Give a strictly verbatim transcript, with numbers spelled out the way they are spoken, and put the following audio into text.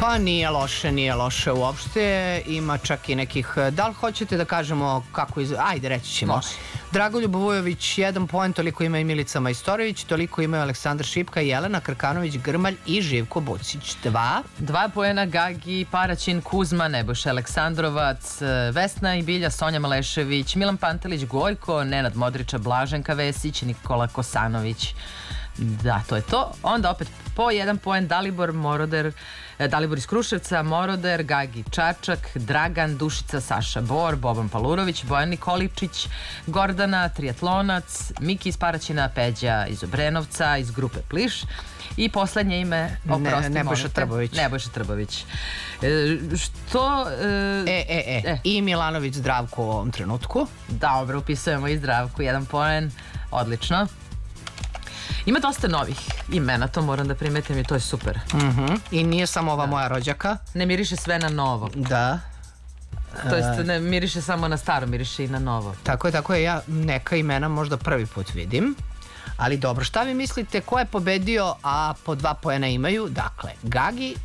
Pa nije loše, nije loše uopšte. Ima čak i nekih... Da li hoćete da kažemo kako iz... Ajde, reći ćemo. Može. Dragoljub Vujović, jedan poen, toliko ima i Milica Majstorović, toliko imaju Aleksandar Šipka, Jelena Krkanović, Grmalj i Živko Bucić. Dva. Dva poena Gagi, Paraćin, Kuzma, Nebojša Aleksandrovac, Vesna Ibilja, Sonja Malešević, Milan Pantelić, Gojko, Nenad Modrića, Blaženka Vesić, Nikola Kosanović. Da, to je to. Onda opet po jedan poen Dalibor Moroder, Dalibor iz Kruševca, Moroder, Gagi Čačak, Dragan, Dušica, Saša Bor, Boban Palurović, Bojan Nikoličić, Gordana, Triatlonac, Miki iz Paraćina, Peđa iz Obrenovca, iz grupe Pliš. I poslednje ime, oprosti, ne, Nebojša Trbović. Nebojša Trbović. E, što... E, e, e, e, e. I Milanović Zdravko u ovom trenutku. Dobro, upisujemo i Zdravku, jedan poen. Odlično. Ima dosta novih imena, to moram da primetim i to je super. Uh-huh. I nije samo ova da. moja rođaka. Ne miriše sve na novo. Da. To jest ne miriše samo na staro, miriše i na novo. Tako je, tako je. Ja neka imena možda prvi put vidim. Ali dobro, šta vi mislite, ko je pobedio, a po dva poena imaju? Dakle, Gagi,